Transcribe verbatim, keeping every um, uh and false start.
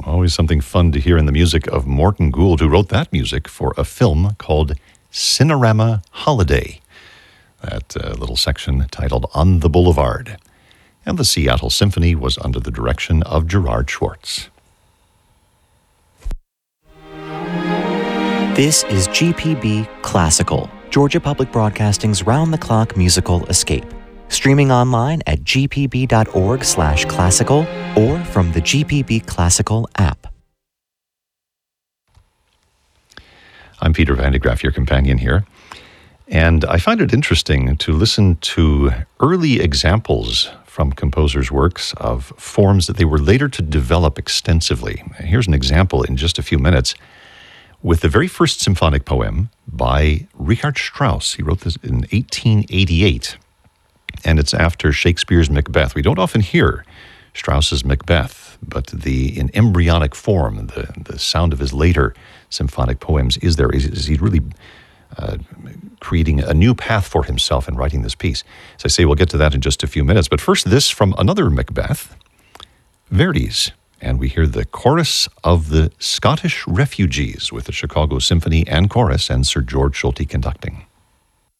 Always something fun to hear in the music of Morton Gould, who wrote that music for a film called Cinerama Holiday. That uh, little section titled On the Boulevard. And the Seattle Symphony was under the direction of Gerard Schwartz. This is G P B Classical, Georgia Public Broadcasting's round-the-clock musical escape. Streaming online at g p b dot org slash classical or from the G P B Classical app. I'm Peter Van de Graaff, your companion here. And I find it interesting to listen to early examples from composers' works of forms that they were later to develop extensively. Here's an example in just a few minutes with the very first symphonic poem by Richard Strauss. He wrote this in eighteen eighty-eight, and it's after Shakespeare's Macbeth. We don't often hear Strauss's Macbeth, but the in embryonic form, the, the sound of his later symphonic poems is there. Is he really uh, creating a new path for himself in writing this piece? As I say, we'll get to that in just a few minutes. But first, this from another Macbeth, Verdi's. And we hear the chorus of the Scottish Refugees with the Chicago Symphony and Chorus and Sir George Solti conducting.